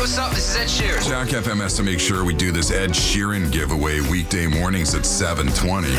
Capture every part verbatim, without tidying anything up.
what's up? This is Ed Sheeran. Jack F M has to make sure we do this Ed Sheeran giveaway weekday mornings at seven twenty.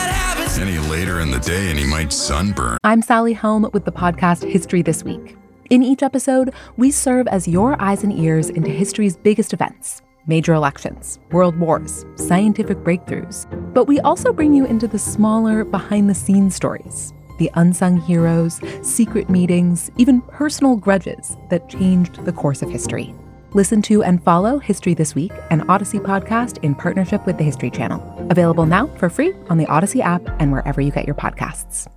Any later in the day and he might sunburn. I'm Sally Helm with the podcast History This Week. In each episode, we serve as your eyes and ears into history's biggest events. Major elections, world wars, scientific breakthroughs. But we also bring you into the smaller, behind-the-scenes stories. The unsung heroes, secret meetings, even personal grudges that changed the course of history. Listen to and follow History This Week, an Odyssey podcast in partnership with the History Channel. Available now for free on the Odyssey app and wherever you get your podcasts.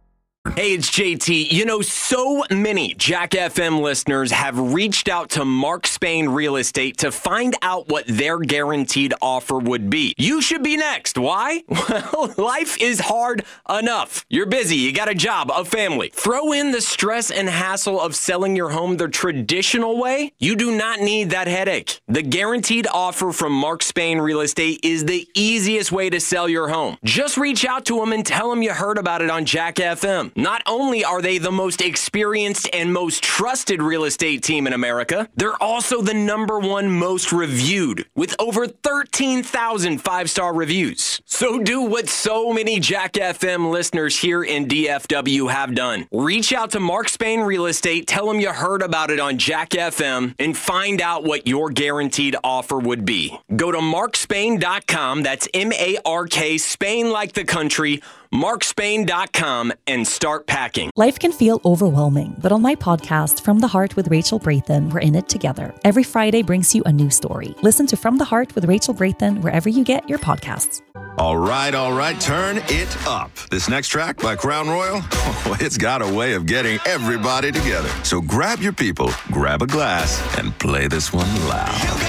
Hey, it's J T. You know, so many Jack F M listeners have reached out to Mark Spain Real Estate to find out what their guaranteed offer would be. You should be next. Why? Well, life is hard enough. You're busy. You got a job, a family. Throw in the stress and hassle of selling your home the traditional way. You do not need that headache. The guaranteed offer from Mark Spain Real Estate is the easiest way to sell your home. Just reach out to them and tell them you heard about it on Jack F M. Not only are they the most experienced and most trusted real estate team in America, they're also the number one most reviewed with over thirteen thousand five-star reviews. So do what so many Jack F M listeners here in D F W have done. Reach out to Mark Spain Real Estate, tell them you heard about it on Jack F M, and find out what your guaranteed offer would be. Go to mark spain dot com, that's M A R K, Spain like the country, mark spain dot com, and start packing. Life can feel overwhelming, but on my podcast, From the Heart with Rachel Braithen, we're in it together. Every Friday brings you a new story. Listen to From the Heart with Rachel Braithen wherever you get your podcasts. All right, all right, turn it up. This next track by Crown Royal, oh, it's got a way of getting everybody together. So grab your people, grab a glass, and play this one loud.